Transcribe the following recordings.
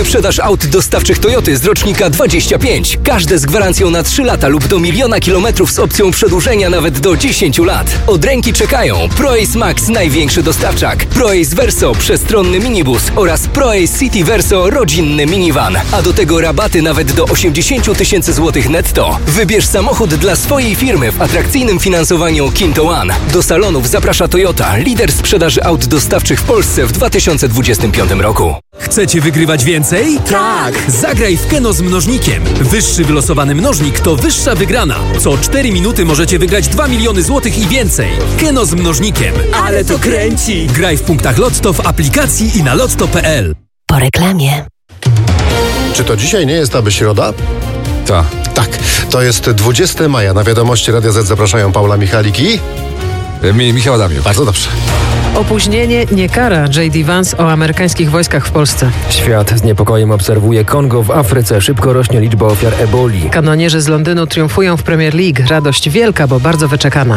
Sprzedaż aut dostawczych Toyoty z rocznika 25. Każde z gwarancją na 3 lata lub do 1 000 000 kilometrów z opcją przedłużenia nawet do 10 lat. Od ręki czekają ProAce Max, największy dostawczak, ProAce Verso, przestronny minibus oraz ProAce City Verso, rodzinny minivan. A do tego rabaty nawet do 80 000 złotych netto. Wybierz samochód dla swojej firmy w atrakcyjnym finansowaniu Kinto One. Do salonów zaprasza Toyota, lider sprzedaży aut dostawczych w Polsce w 2025 roku. Chcecie wygrywać więcej? Tak! Zagraj w Keno z mnożnikiem. Wyższy wylosowany mnożnik to wyższa wygrana. Co 4 minuty możecie wygrać 2 miliony złotych i więcej. Keno z mnożnikiem. Ale to kręci! Graj w punktach Lotto, w aplikacji i na lotto.pl. Po reklamie. Czy to dzisiaj nie jest aby środa? Tak, to jest 20 maja. Na wiadomości Radia Z zapraszają Paula Michalik i... Michał Adamów. Bardzo dobrze. Opóźnienie nie kara. J.D. Vance o amerykańskich wojskach w Polsce. Świat z niepokojem obserwuje Kongo w Afryce. Szybko rośnie liczba ofiar eboli. Kanonierzy z Londynu triumfują w Premier League. Radość wielka, bo bardzo wyczekana.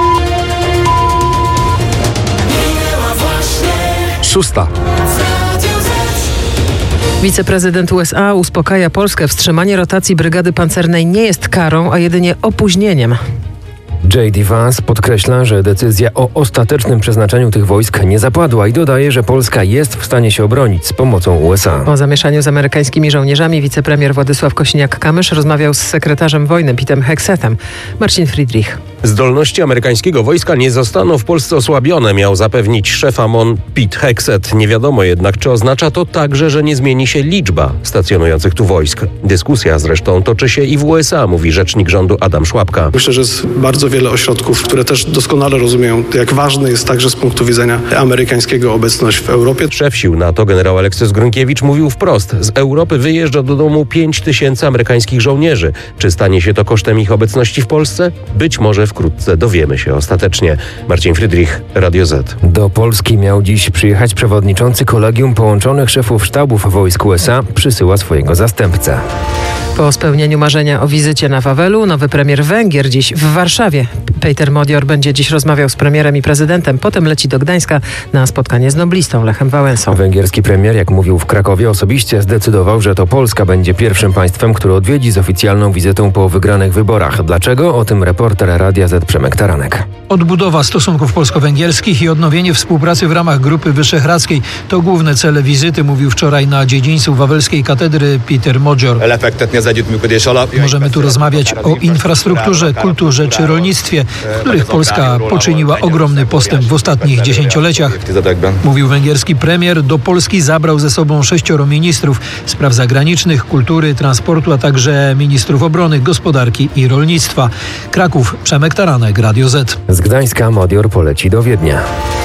6. Wiceprezydent USA uspokaja Polskę. Wstrzymanie rotacji brygady pancernej nie jest karą, a jedynie opóźnieniem. J.D. Vance podkreśla, że decyzja o ostatecznym przeznaczeniu tych wojsk nie zapadła i dodaje, że Polska jest w stanie się obronić z pomocą USA. O zamieszaniu z amerykańskimi żołnierzami wicepremier Władysław Kosiniak-Kamysz rozmawiał z sekretarzem wojny Petem Heksetem. Marcin Friedrich. Zdolności amerykańskiego wojska nie zostaną w Polsce osłabione, miał zapewnić szef MON Pete Hegseth. Nie wiadomo jednak, czy oznacza to także, że nie zmieni się liczba stacjonujących tu wojsk. Dyskusja zresztą toczy się i w USA, mówi rzecznik rządu Adam Szłapka. Myślę, że jest bardzo wiele ośrodków, które też doskonale rozumieją, jak ważny jest także z punktu widzenia amerykańskiego obecność w Europie. Szef sił NATO generał Aleksys Grunkiewicz mówił wprost: z Europy wyjeżdża do domu 5 000 amerykańskich żołnierzy. Czy stanie się to kosztem ich obecności w Polsce? Być może wkrótce dowiemy się ostatecznie. Marcin Friedrich, Radio Z. Do Polski miał dziś przyjechać przewodniczący Kolegium Połączonych Szefów Sztabów Wojsk USA. Przysyła swojego zastępcę. Po spełnieniu marzenia o wizycie na Wawelu, nowy premier Węgier dziś w Warszawie. Peter Modior będzie dziś rozmawiał z premierem i prezydentem. Potem leci do Gdańska na spotkanie z noblistą Lechem Wałęsą. Węgierski premier, jak mówił w Krakowie, osobiście zdecydował, że to Polska będzie pierwszym państwem, które odwiedzi z oficjalną wizytą po wygranych wyborach. Dlaczego? O tym reporter Radia Z Przemek Taranek. Odbudowa stosunków polsko-węgierskich i odnowienie współpracy w ramach Grupy Wyszehradzkiej to główne cele wizyty, mówił wczoraj na dziedzińcu wawelskiej katedry Peter Modior. Możemy tu rozmawiać o infrastrukturze, kulturze czy rolnictwie, w których Polska poczyniła ogromny postęp w ostatnich dziesięcioleciach. Mówił węgierski premier. Do Polski zabrał ze sobą 6 ministrów spraw zagranicznych, kultury, transportu, a także ministrów obrony, gospodarki i rolnictwa. Kraków, Przemek Taranek, Radio Z. Z Gdańska Modior poleci do Wiednia.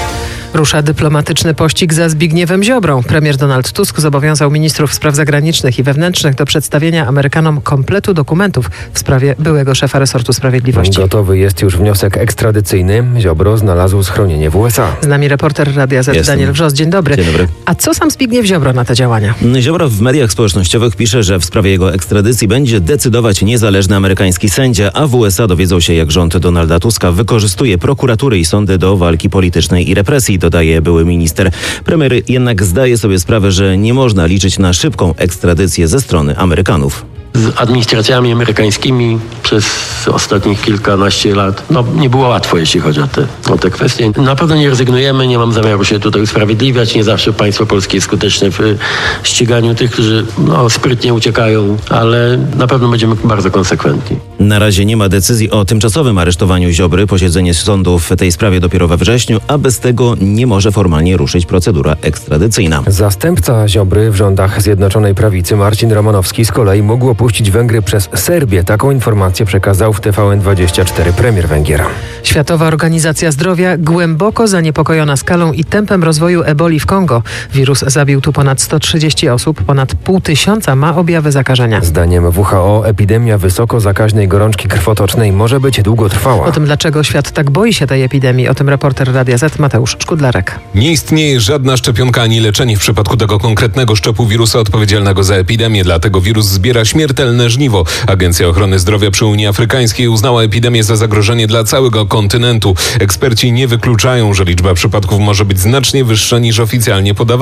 Rusza dyplomatyczny pościg za Zbigniewem Ziobrą. Premier Donald Tusk zobowiązał ministrów spraw zagranicznych i wewnętrznych do przedstawienia Amerykanom kompletu dokumentów w sprawie byłego szefa resortu sprawiedliwości. Gotowy jest już wniosek ekstradycyjny. Ziobro znalazł schronienie w USA. Z nami reporter Radia Z Daniel Wrzos. Dzień dobry. Dzień dobry. A co sam Zbigniew Ziobro na te działania? Ziobro w mediach społecznościowych pisze, że w sprawie jego ekstradycji będzie decydować niezależny amerykański sędzia, a w USA dowiedzą się, jak rząd Donalda Tuska wykorzystuje prokuratury i sądy do walki politycznej i represji, dodaje były minister. Premier jednak zdaje sobie sprawę, że nie można liczyć na szybką ekstradycję ze strony Amerykanów. Z administracjami amerykańskimi przez ostatnich kilkanaście lat nie było łatwo, jeśli chodzi o te kwestie. Na pewno nie rezygnujemy, nie mam zamiaru się tutaj usprawiedliwiać. Nie zawsze państwo polskie jest skuteczne w ściganiu tych, którzy sprytnie uciekają, ale na pewno będziemy bardzo konsekwentni. Na razie nie ma decyzji o tymczasowym aresztowaniu Ziobry. Posiedzenie sądu w tej sprawie dopiero we wrześniu, a bez tego nie może formalnie ruszyć procedura ekstradycyjna. Zastępca Ziobry w rządach Zjednoczonej Prawicy Marcin Romanowski z kolei mógł opuścić Węgry przez Serbię. Taką informację przekazał w TVN24 premier Węgier. Światowa Organizacja Zdrowia głęboko zaniepokojona skalą i tempem rozwoju eboli w Kongo. Wirus zabił tu ponad 130 osób, ponad 500 ma objawy zakażenia. Zdaniem WHO epidemia wysoko zakaźnej gorączki krwotocznej może być długotrwała. O tym, dlaczego świat tak boi się tej epidemii, o tym reporter Radia Z Mateusz Szkudlarek. Nie istnieje żadna szczepionka ani leczenie w przypadku tego konkretnego szczepu wirusa odpowiedzialnego za epidemię, dlatego wirus zbiera śmiertelne żniwo. Agencja Ochrony Zdrowia przy Unii Afrykańskiej uznała epidemię za zagrożenie dla całego kontynentu. Eksperci nie wykluczają, że liczba przypadków może być znacznie wyższa niż oficjalnie podawana.